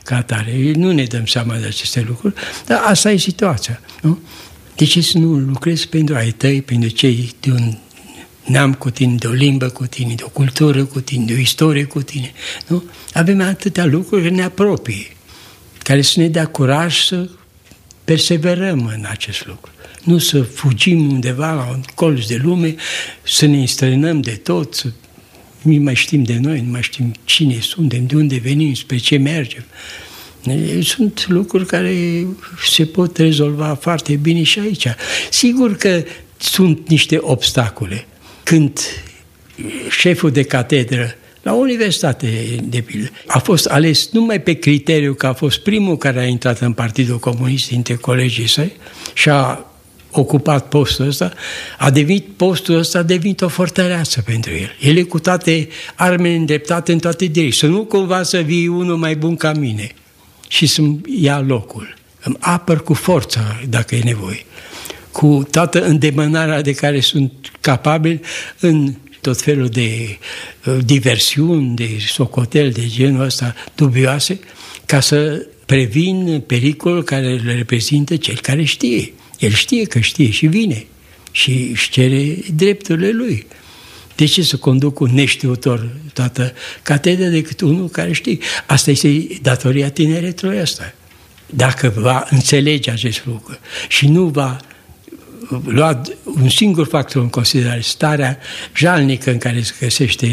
ca atare. Nu ne dăm seama de aceste lucruri, dar asta e situația. Nu? De ce să nu lucrezi pentru ai tăi, pentru cei de un neam cu tine, de o limbă cu tine, de o cultură cu tine, de o istorie cu tine? Nu? Avem atâtea lucruri care ne apropie, care să ne dea curaj să perseverăm în acest lucru. Nu să fugim undeva la un colț de lume, să ne înstrăinăm de tot, să nu mai știm de noi, nu mai știm cine suntem, de unde venim, spre ce mergem. Sunt lucruri care se pot rezolva foarte bine și aici. Sigur că sunt niște obstacole. Când șeful de catedră la universitate, de pildă, a fost ales numai pe criteriu că a fost primul care a intrat în Partidul Comunist dintre colegii săi și a ocupat postul ăsta, postul ăsta a devenit o fortăreață pentru el. El e cu toate armele îndreptate în toate direcții. Să nu cumva să vii unul mai bun ca mine și să-mi ia locul. Îmi apăr cu forța, dacă e nevoie, cu toată îndemânarea de care sunt capabil în tot felul de diversiuni, de socoteli de genul ăsta dubioase, ca să previn pericolul care le reprezintă cel care știe. El știe că știe și vine și își cere drepturile lui. De ce să conduc un neștiutor toată catedra decât unul care știe? Asta este datoria tineretului ăsta. Dacă va înțelege acest lucru și nu va lua un singur factor în considerare, starea jalnică în care se găsește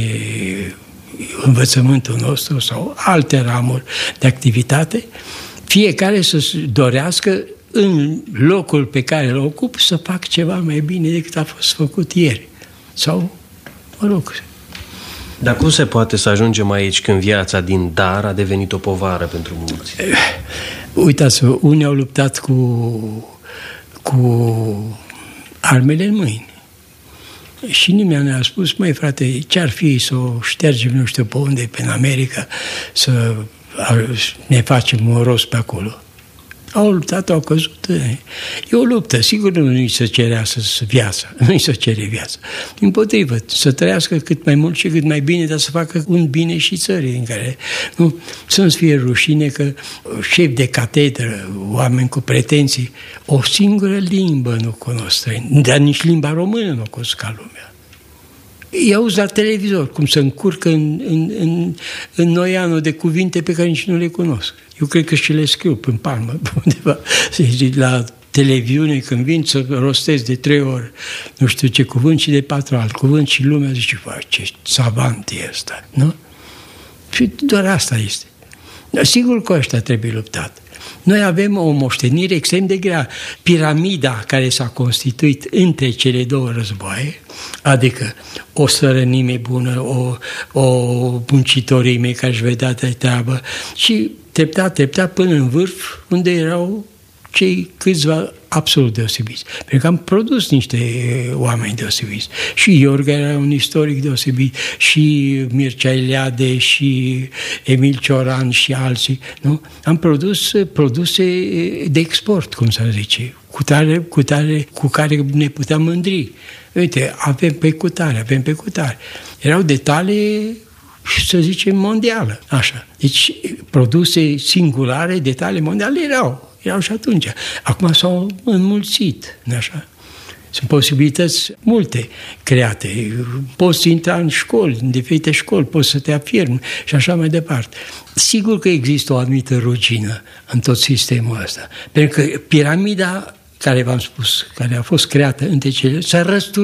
învățământul nostru sau alte ramuri de activitate, fiecare să dorească în locul pe care îl ocup să fac ceva mai bine decât a fost făcut ieri. Sau, mă rog. Dar cum se poate să ajungem aici când viața din dar a devenit o povară pentru mulți? Uitați-vă, unii au luptat cu armele în mâini. Și nimeni ne-a spus, măi frate, ce-ar fi să o ștergem nu știu pe unde, pe în America, să ne facem un rost pe acolo. Au luptat, au căzut. E o luptă. Sigur nu-i să cerească viața. Nu-i să cere viața. Dimpotrivă, să trăiască cât mai mult și cât mai bine, dar să facă un bine și țării în care să nu-ți fie rușine că șefi de catedră, oameni cu pretenții, o singură limbă nu cunosc, dar nici limba română nu o cunosc ca lumea. I auzi la televizor cum se încurcă în noianul de cuvinte pe care nici nu le cunosc. Eu cred că și le scriu în palmă undeva. La televiziune când vin să rostez de 3 ori nu știu ce cuvânt și de 4 alt cuvânt și lumea zice, ce savant e ăsta, nu? Și doar asta este. Dar sigur că ăștia trebuie luptat. Noi avem o moștenire extrem de grea. Piramida care s-a constituit între cele două războaie, adică o sărănime bună, o muncitorime care își vedea de treabă și treptat până în vârf, unde erau cei câțiva absolut deosebiți. Pentru că am produs niște oameni deosebiți. Și Iorga era un istoric deosebit, și Mircea Eliade, și Emil Cioran și alții. Nu? Am produs produse de export, cum să zice, cu care ne puteam mândri. Uite, avem pe cutare. Erau detalii, să zicem, mondială. Așa. Deci, produse singulare, detalii mondiale erau și atunci. Acum s-au înmulțit, așa. Sunt posibilități multe create. Poți intra în școli, în diferite școli, poți să te afirmi și așa mai departe. Sigur că există o anumită rugină în tot sistemul ăsta. Pentru că piramida, care v-am spus, care a fost creată între cele, s-a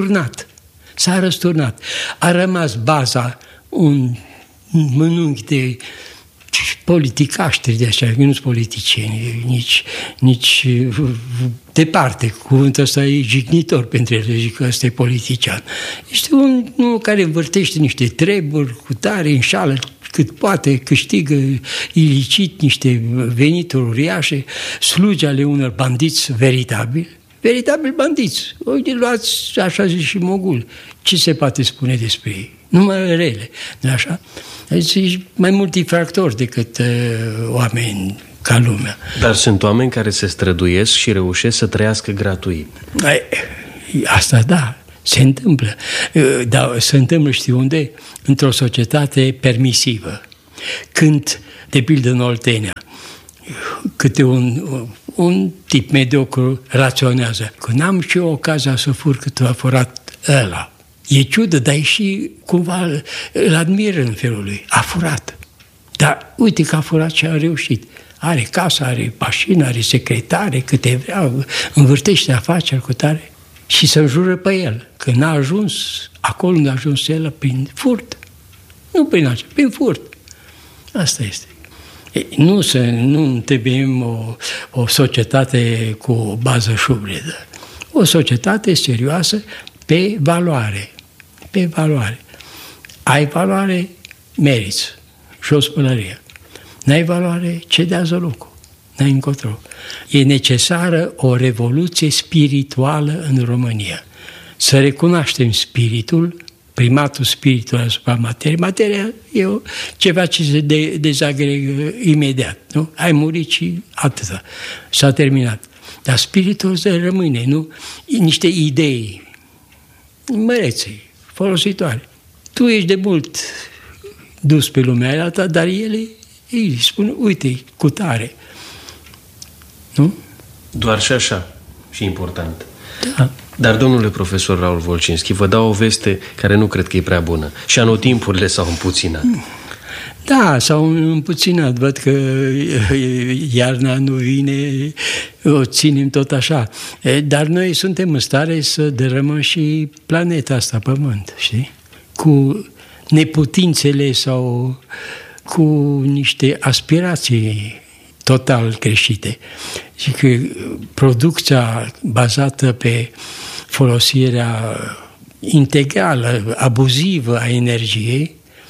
răsturnat. A rămas baza un mănunchi de politicaștri de așa, nu sunt politicieni, nici departe. Cuvântul ăsta e jignitor pentru el, zic că ăsta e politician. Este unul care învârtește niște treburi cu tare, înșală cât poate, câștigă ilicit niște venituri uriașe, slugi ale unor bandiți veritabili bandiți. Uite, luați, așa zic, și Mogul. Ce se poate spune despre ei? Numai rele, nu așa? Deci mai mulți infractori decât oameni ca lumea. Dar sunt oameni care se străduiesc și reușesc să trăiască gratuit. Asta da, se întâmplă. Dar se întâmplă, știi unde? Într-o societate permisivă. Când, de pildă în Oltenia, câte un tip mediocru raționează. Că n-am și eu ocazia să fur cât a furat ăla. E ciudă, dar e și cumva îl admir în felul lui. A furat. Dar uite că a furat și a reușit. Are casă, are mașină, are secretare, câte vrea, învârtește afaceri cu tare. Și să înjură pe el, că n-a ajuns acolo unde a ajuns el prin furt. Nu prin așa, prin furt. Asta este. Nu întrebim o societate cu o bază șubredă. O societate serioasă pe valoare. Pe valoare. Ai valoare, meriți. Jos pălăria. N-ai valoare, cedează locul. N-ai încotro. E necesară o revoluție spirituală în România. Să recunoaștem spiritul, primatul spiritului asupra materiei. Materia e ceva ce se dezagregă imediat. Nu? Ai murit și atâta. S-a terminat. Dar spiritul rămâne, nu? Niște idei mărețe, folositoare. Tu ești de mult dus pe lumea asta, dar ele îi spun, uite, cu tare. Nu? Doar și așa. Și important. Da. Dar, domnule profesor Raul Volcinski, vă dau o veste care nu cred că e prea bună. Și anotimpurile s-au împuținat. Da, s-au împuținat. Văd că iarna nu vine, o ținem tot așa. Dar noi suntem în stare să dărâmăm și planeta asta, Pământ, știi? Cu neputințele sau cu niște aspirații total greșite. Și că producția bazată pe folosirea integrală, abuzivă a energiei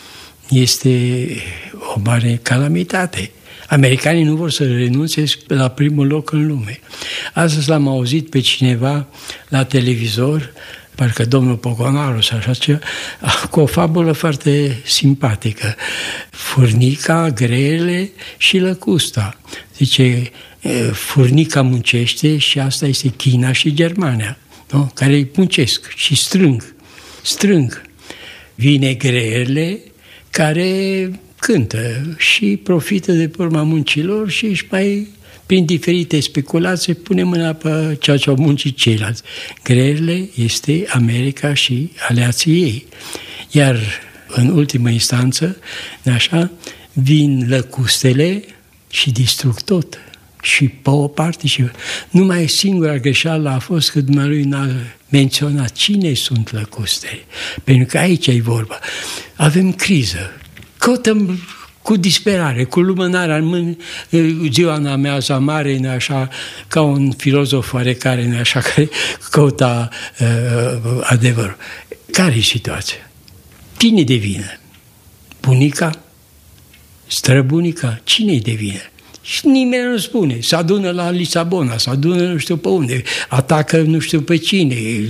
este o mare calamitate. Americanii nu vor să renunțe la primul loc în lume. Astăzi l-am auzit pe cineva la televizor, parcă domnul Pogonaru sau așa ceva, cu o fabulă foarte simpatică. Furnica, greele și lăcusta. Zice, furnica muncește și asta este China și Germania, nu? Care îi muncesc și strâng. Vine greele care cântă și profită de pe urma muncilor și își mai, prin diferite speculații, pune mâna pe ceea ce au muncit ceilalți. Greele este America și aliații ei. Iar în ultimă instanță, așa, vin lăcustele și distrug tot. Și pe o parte și numai singura greșeală a fost că dumnealui n-a menționat cine sunt lăcustele. Pentru că aici e vorba. Avem criză. Căutăm cu disperare, cu lumânarea în mână, ziua în amiaza mare, așa, ca un filozof oarecare, așa, care căuta adevărul. Care e situația? Cine de vină? Bunica? Străbunica? Cine-i de vină? Și nimeni nu spune. Se adună la Lisabona, se adună nu știu pe unde, atacă nu știu pe cine,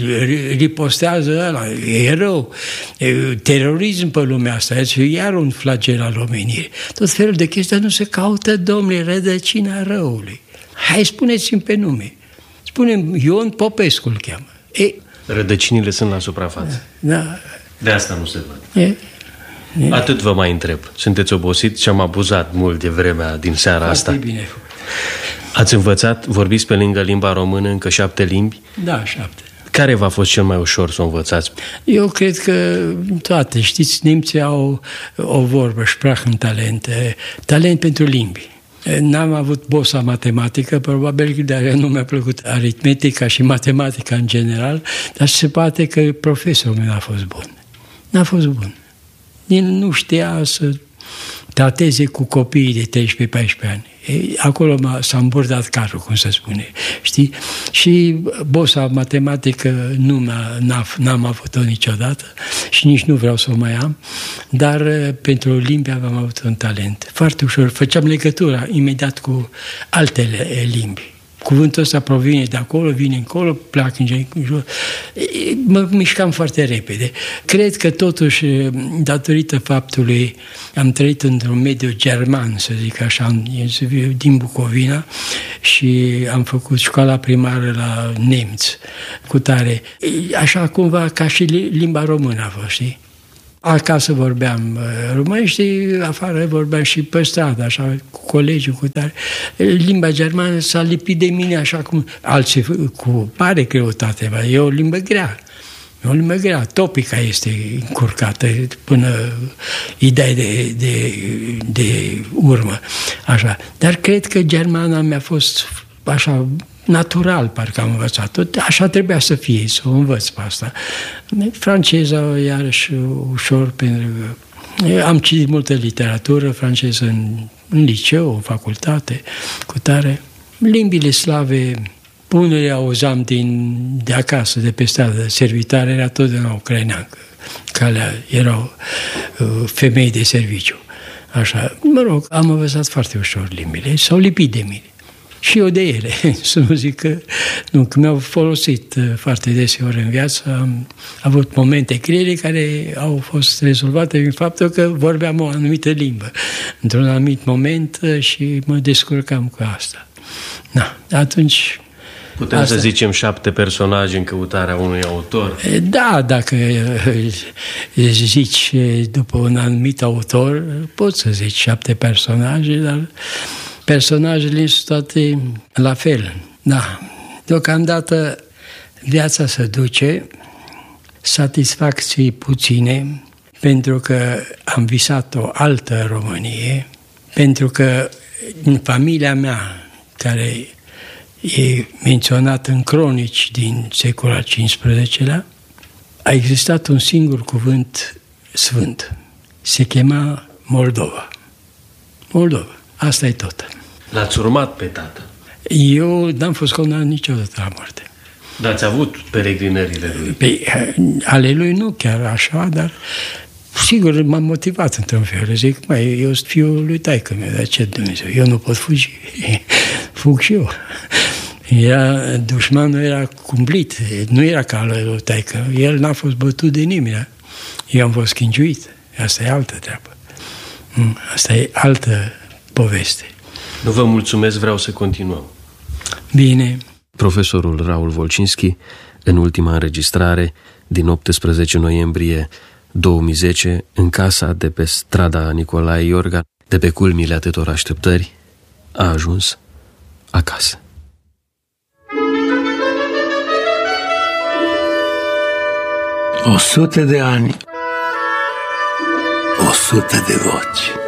ripostează ăla, e rău. Terorism pe lumea asta, este iar un flagel al omenirii. Tot felul de chestii nu se caută, domnule, rădăcina răului. Hai, spuneți-mi pe nume. Spunem, Ion Popescu îl cheamă. Rădăcinile sunt la suprafață. Da. De asta nu se văd. Atât vă mai întreb. Sunteți obosit și am abuzat mult de vremea din seara Foarte asta. Bine. Ați învățat, vorbiți pe lângă limba română încă 7 limbi? Da, 7. Care v-a fost cel mai ușor să o învățați? Eu cred că toate. Știți, nemții au o vorbă, Sprachentalent, talent pentru limbi. N-am avut bosa matematică, probabil că de-aia nu mi-a plăcut aritmetica și matematica în general, dar se poate că profesorul meu a fost bun. N-a fost bun. El nu știa să trateze cu copiii de 13-14 ani. Acolo s-a îmbordat carul, cum se spune. Știi? Și bosa matematică n-am avut-o niciodată și nici nu vreau să o mai am, dar pentru limbi am avut un talent. Foarte ușor. Făceam legătura imediat cu altele limbi. Cuvântul ăsta provine de acolo, vine încolo, pleacă în jur. Mă mișcam foarte repede. Cred că totuși, datorită faptului, am trăit într-un mediu german, să zic așa, din Bucovina și am făcut școala primară la nemți, cu tare. Așa cumva ca și limba română a fost, știi? Acasă vorbeam românește, afară vorbeam și pe stradă, așa, cu colegii, cu tare. Limba germană s-a lipit de mine așa cum alții cu mare greutate. E o limbă grea. E o limbă grea. Topica este încurcată până ideea de urmă. Așa. Dar cred că germana mi-a fost așa natural, parcă am învățat-o. Așa trebuia să fie, să o învăț pe asta. Franceza, iarăși, ușor, pentru că am citit multă literatură franceză în liceu, în facultate, cu tare. Limbile slave, unele auzam de acasă, de pe stradă. Servitare era totdeauna ucraineancă. Calea erau femei de serviciu. Așa, mă rog, am învățat foarte ușor limbile, s-au lipit de mine. Și eu de ele, să nu zic că mi-au folosit foarte deseori în viață. Am avut momente grele care au fost rezolvate prin faptul că vorbeam o anumită limbă într-un anumit moment și mă descurcam cu asta. Da, atunci... Putem să zicem 7 personaje în căutarea unui autor? Da, dacă zici după un anumit autor, poți să zici 7 personaje, dar personajele sunt toate la fel. Da, deocamdată viața se duce, satisfacții puține, pentru că am visat o altă Românie, pentru că în familia mea, care e menționat în cronici din secolul al XV-lea, a existat un singur cuvânt sfânt. Se chema Moldova. Moldova. Asta e tot. L-ați urmat pe tată? Eu n-am fost condamnat niciodată la moarte. Dar ați avut peregrinările lui? Ale lui nu chiar așa, dar sigur m-am motivat într-un fel. Zic, eu sunt fiul lui taică-meu, dar ce Dumnezeu, eu nu pot fugi. Fug și eu. Dușmanul era cumplit, nu era ca lui taică. El n-a fost bătut de nimeni. Eu am fost chinciuit. Asta e altă treabă. Asta e altă poveste. Nu vă mulțumesc, vreau să continuăm. Bine. Profesorul Raul Volcinski, în ultima înregistrare din 18 noiembrie 2010, în casa de pe strada Nicolae Iorga, de pe culmile atâtor așteptări, a ajuns acasă. O 100 de ani, 100 de voci.